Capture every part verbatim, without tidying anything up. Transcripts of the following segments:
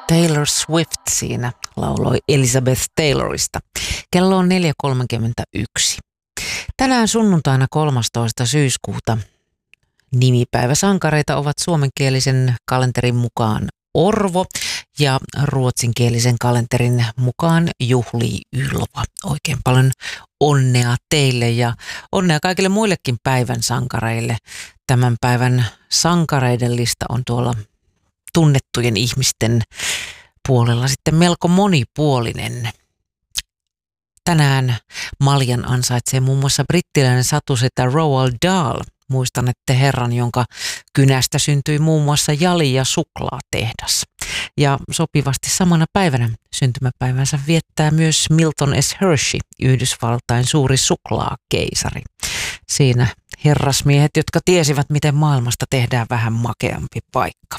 Taylor Swift siinä lauloi Elizabeth Taylorista. Kello on neljä kolmekymmentäyksi. Tänään sunnuntaina kolmastoista syyskuuta nimipäiväsankareita ovat suomenkielisen kalenterin mukaan Orvo ja ruotsinkielisen kalenterin mukaan juhlii Ylva. Oikein paljon onnea teille ja onnea kaikille muillekin päivän sankareille. Tämän päivän sankareiden lista on tuolla tunnettujen ihmisten puolella sitten melko monipuolinen. Tänään maljan ansaitsee muun muassa brittiläinen satusetä Roald Dahl. Muistan, että herran, jonka kynästä syntyi muun muassa jali- ja suklaatehdas. Ja sopivasti samana päivänä syntymäpäivänsä viettää myös Milton S. Hershey, Yhdysvaltain suuri suklaakeisari. Siinä herrasmiehet, jotka tiesivät, miten maailmasta tehdään vähän makeampi paikka.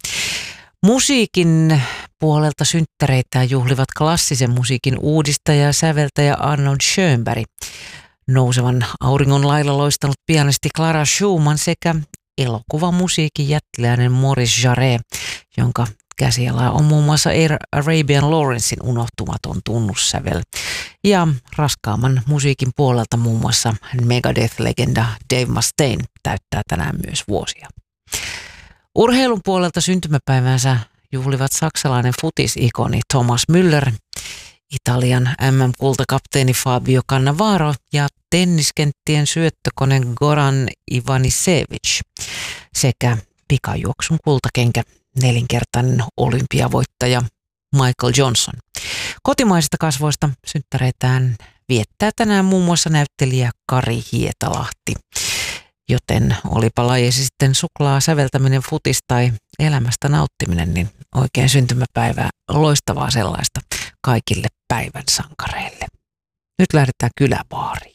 Musiikin puolelta synttäreitä juhlivat klassisen musiikin uudistaja ja säveltäjä Arnold Schönberg, nousevan auringon lailla loistanut pianisti Clara Schumann sekä elokuvamusiikin jättiläinen Maurice Jarre, jonka käsialaa on muun muassa Arabian Lawrencein unohtumaton tunnussävel. Ja raskaamman musiikin puolelta muun muassa Megadeth-legenda Dave Mustaine täyttää tänään myös vuosia. Urheilun puolelta syntymäpäivänsä juhlivat saksalainen futisikoni Thomas Müller, Italian M M-kultakapteeni Fabio Cannavaro ja tenniskenttien syöttökone Goran Ivanisevic sekä pikajuoksun kultakenkä nelinkertainen olympiavoittaja Michael Johnson. Kotimaisista kasvoista synttäreitään viettää tänään muun muassa näyttelijä Kari Hietalahti. Joten olipa lajeesi sitten suklaa säveltäminen, futis tai elämästä nauttiminen, niin oikein syntymäpäivää, loistavaa sellaista kaikille päivän sankareille. Nyt lähdetään kyläbaariin.